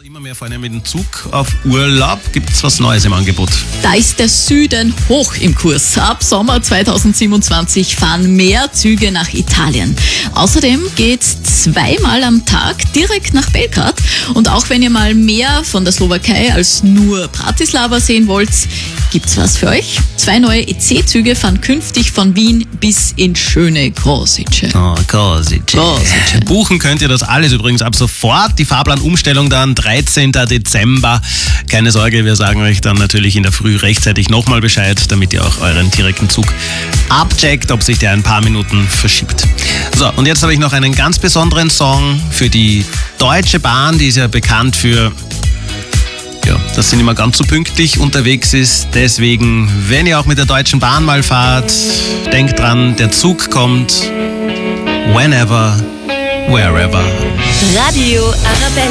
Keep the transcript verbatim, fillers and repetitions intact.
Immer mehr fahren mit dem Zug auf Urlaub. Gibt es was Neues im Angebot? Da ist der Süden hoch im Kurs. Ab Sommer zweitausendsiebenundzwanzig fahren mehr Züge nach Italien. Außerdem geht's zweimal am Tag direkt nach Belgrad. Und auch wenn ihr mal mehr von der Slowakei als nur Bratislava sehen wollt, gibt's was für euch. Zwei neue E C-Züge fahren künftig von Wien bis in schöne Grosice. Oh, Grosice. Grosice. Buchen könnt ihr das alles übrigens ab sofort. Die Fahrplanumstellung dann dreizehnten Dezember. Keine Sorge, wir sagen euch dann natürlich in der Früh rechtzeitig nochmal Bescheid, damit ihr auch euren direkten Zug abcheckt, ob sich der ein paar Minuten verschiebt. So, und jetzt habe ich noch einen ganz besonderen Song für die Deutsche Bahn. Die ist ja bekannt für... Ja, dass sie nicht mehr ganz so pünktlich unterwegs ist. Deswegen, wenn ihr auch mit der Deutschen Bahn mal fahrt, denkt dran, der Zug kommt whenever, wherever. Radio Arabella.